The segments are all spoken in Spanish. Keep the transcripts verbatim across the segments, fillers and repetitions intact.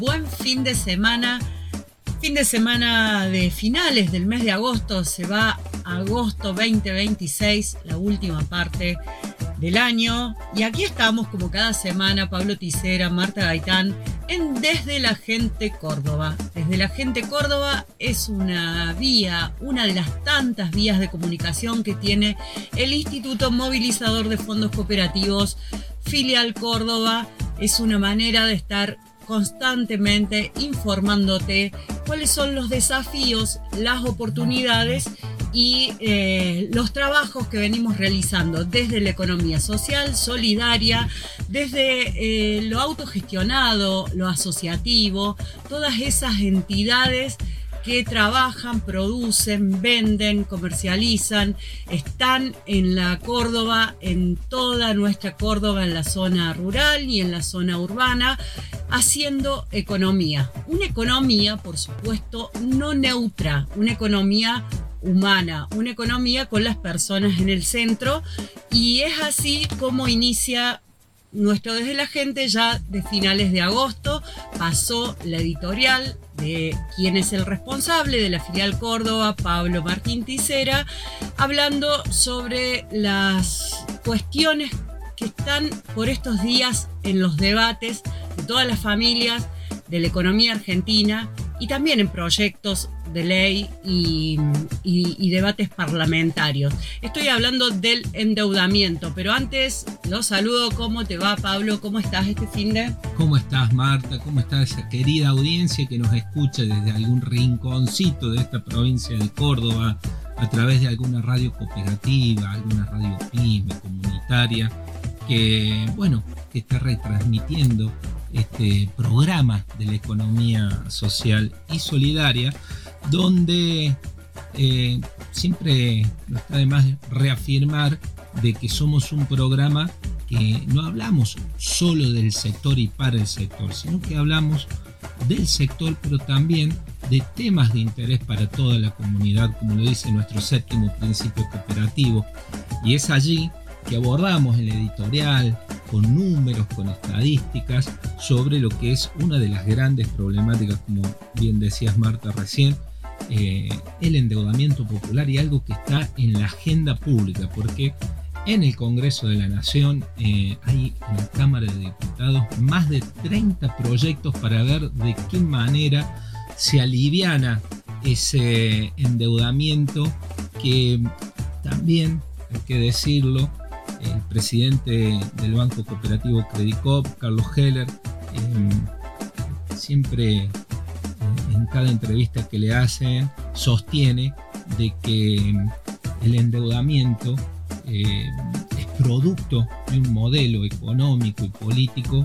Buen fin de semana, fin de semana de finales del mes de agosto, se va agosto veinte veintiséis, la última parte del año, y aquí estamos como cada semana, Pablo Ticera, Marta Gaitán, en Desde la Gente Córdoba. Desde la Gente Córdoba es una vía, una de las tantas vías de comunicación que tiene el Instituto Movilizador de Fondos Cooperativos, Filial Córdoba. Es una manera de estar constantemente informándote cuáles son los desafíos, las oportunidades y eh, los trabajos que venimos realizando desde la economía social, solidaria, desde eh, lo autogestionado, lo asociativo, todas esas entidades que trabajan, producen, venden, comercializan, están en la Córdoba, en toda nuestra Córdoba, en la zona rural y en la zona urbana, haciendo economía. Una economía, por supuesto, no neutra, una economía humana, una economía con las personas en el centro, y es así como inicia nuestro Desde la Gente ya de finales de agosto. Pasó la editorial de quién es el responsable de la Filial Córdoba, Pablo Martín Ticera, hablando sobre las cuestiones que están por estos días en los debates de todas las familias de la economía argentina y también en proyectos de ley y, y, y debates parlamentarios. Estoy hablando del endeudamiento, pero antes los saludo. ¿Cómo te va, Pablo? ¿Cómo estás este fin de? ¿Cómo estás, Marta? ¿Cómo está esa querida audiencia que nos escucha desde algún rinconcito de esta provincia de Córdoba, a través de alguna radio cooperativa, alguna radio pyme, comunitaria, que, bueno, que está retransmitiendo este programa de la economía social y solidaria, donde eh, siempre no está de más reafirmar de que somos un programa que no hablamos solo del sector y para el sector, sino que hablamos del sector, pero también de temas de interés para toda la comunidad, como lo dice nuestro séptimo principio cooperativo. Y es allí que abordamos en la editorial, con números, con estadísticas, sobre lo que es una de las grandes problemáticas, como bien decías, Marta, recién, eh, el endeudamiento popular, y algo que está en la agenda pública, porque en el Congreso de la Nación eh, hay en la Cámara de Diputados más de treinta proyectos para ver de qué manera se aliviana ese endeudamiento que también, hay que decirlo, el presidente del Banco Cooperativo Credicop, Carlos Heller, eh, siempre eh, en cada entrevista que le hacen sostiene de que el endeudamiento eh, es producto de un modelo económico y político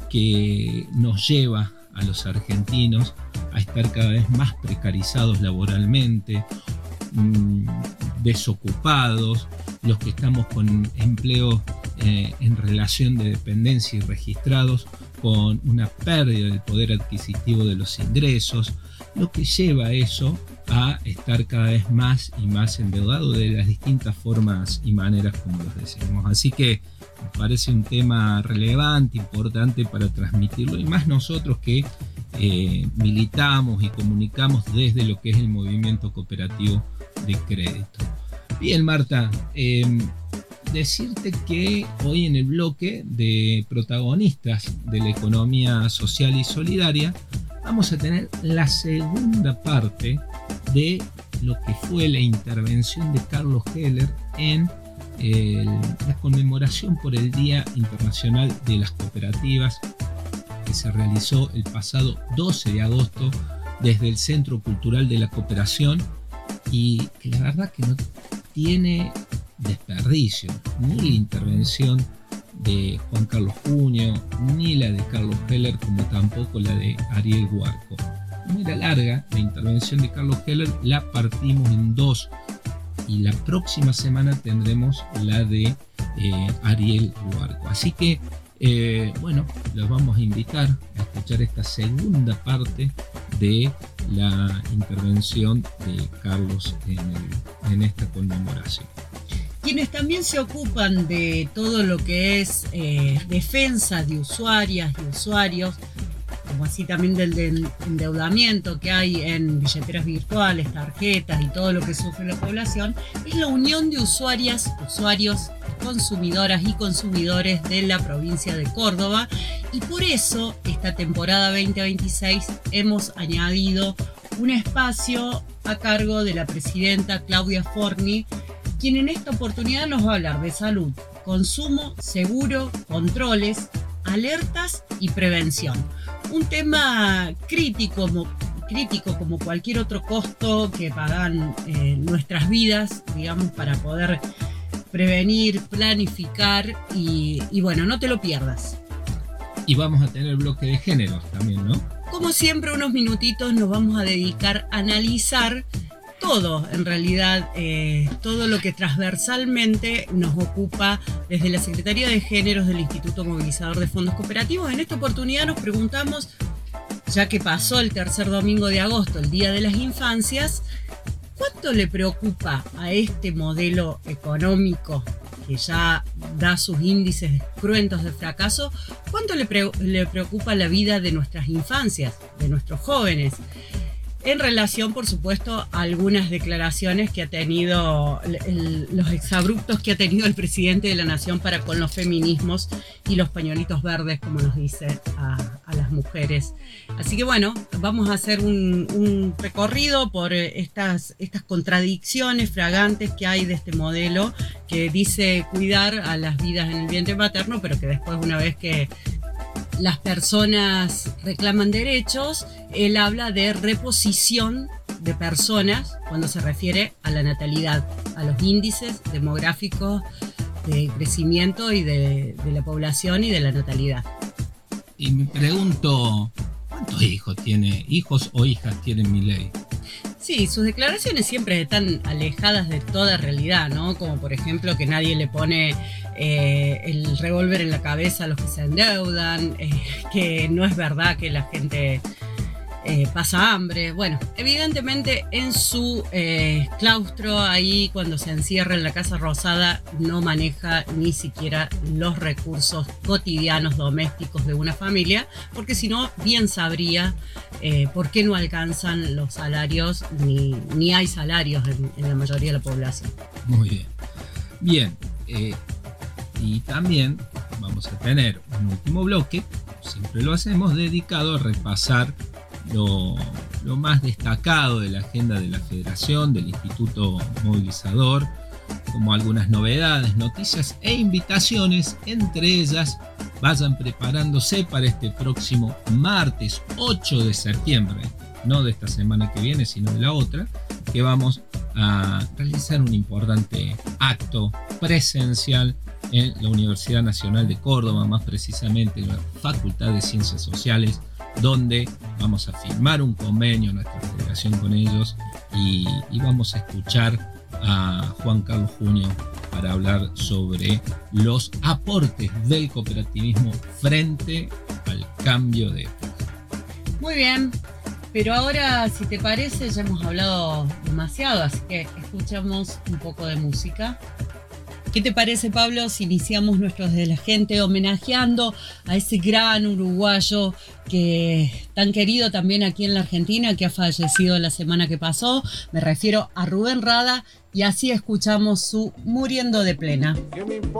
que nos lleva a los argentinos a estar cada vez más precarizados laboralmente, mmm, desocupados, los que estamos con empleo eh, en relación de dependencia y registrados, con una pérdida del poder adquisitivo de los ingresos, lo que lleva a eso a estar cada vez más y más endeudado de las distintas formas y maneras como los decimos. Así que me parece un tema relevante, importante para transmitirlo, y más nosotros que eh, militamos y comunicamos desde lo que es el movimiento cooperativo de crédito. Bien, Marta, eh, decirte que hoy en el bloque de protagonistas de la economía social y solidaria vamos a tener la segunda parte de lo que fue la intervención de Carlos Heller en eh, la conmemoración por el Día Internacional de las Cooperativas, que se realizó el pasado doce de agosto desde el Centro Cultural de la Cooperación, y que la verdad que no tiene desperdicio ni la intervención de Juan Carlos Cunio, ni la de Carlos Heller, como tampoco la de Ariel Huarco. Como era larga la intervención de Carlos Heller, la partimos en dos, y la próxima semana tendremos la de eh, Ariel Huarco. Así que, eh, bueno, los vamos a invitar a escuchar esta segunda parte de la intervención de Carlos en, el, en esta conmemoración. Quienes también se ocupan de todo lo que es eh, defensa de usuarias y usuarios, como como así también del, del endeudamiento que hay en billeteras virtuales, tarjetas y todo lo que sufre la población, es la unión de usuarias, usuarios, consumidoras y consumidores de la provincia de Córdoba, y por eso esta temporada veinte veintiséis hemos añadido un espacio a cargo de la presidenta Claudia Forni, quien en esta oportunidad nos va a hablar de salud, consumo, seguro, controles, alertas y prevención. Un tema crítico como, crítico como cualquier otro costo que pagan eh, nuestras vidas, digamos, para poder prevenir, planificar y, y bueno, no te lo pierdas. Y vamos a tener bloque de géneros también, ¿no? Como siempre, unos minutitos nos vamos a dedicar a analizar todo, en realidad, eh, todo lo que transversalmente nos ocupa desde la Secretaría de Géneros del Instituto Movilizador de Fondos Cooperativos. En esta oportunidad nos preguntamos, ya que pasó el tercer domingo de agosto, el Día de las Infancias, ¿cuánto le preocupa a este modelo económico que ya da sus índices cruentos de fracaso? ¿Cuánto le, pre- le preocupa la vida de nuestras infancias, de nuestros jóvenes? En relación, por supuesto, a algunas declaraciones que ha tenido, el, el, los exabruptos que ha tenido el presidente de la Nación para con los feminismos y los pañuelitos verdes, como nos dice a, a las mujeres. Así que bueno, vamos a hacer un, un recorrido por estas, estas contradicciones fragantes que hay de este modelo que dice cuidar a las vidas en el vientre materno, pero que después, una vez que las personas reclaman derechos, él habla de reposición de personas cuando se refiere a la natalidad, a los índices demográficos de crecimiento y de, de la población y de la natalidad. Y me pregunto, ¿cuántos hijos tiene, hijos o hijas tiene Milei? Sí, sus declaraciones siempre están alejadas de toda realidad, ¿no? Como por ejemplo que nadie le pone eh, el revólver en la cabeza a los que se endeudan, eh, que no es verdad que la gente eh, pasa hambre. Bueno, evidentemente en su eh, claustro ahí, cuando se encierra en la Casa Rosada, no maneja ni siquiera los recursos cotidianos domésticos de una familia, porque si no, bien sabría eh, por qué no alcanzan los salarios, ni, ni hay salarios en, en la mayoría de la población. Muy bien. Bien, eh, y también vamos a tener un último bloque, siempre lo hacemos, dedicado a repasar Lo, lo más destacado de la agenda de la Federación, del Instituto Movilizador, como algunas novedades, noticias e invitaciones. Entre ellas, vayan preparándose para este próximo martes ocho de septiembre, no de esta semana que viene, sino de la otra, que vamos a realizar un importante acto presencial en la Universidad Nacional de Córdoba, más precisamente en la Facultad de Ciencias Sociales, donde vamos a firmar un convenio, nuestra federación con ellos, y, y vamos a escuchar a Juan Carlos Junio para hablar sobre los aportes del cooperativismo frente al cambio de época. Muy bien, pero ahora, si te parece, ya hemos hablado demasiado, así que escuchamos un poco de música. ¿Qué te parece, Pablo, si iniciamos nuestros de la gente homenajeando a ese gran uruguayo que tan querido también aquí en la Argentina, que ha fallecido la semana que pasó? Me refiero a Rubén Rada, y así escuchamos su Muriendo de Plena.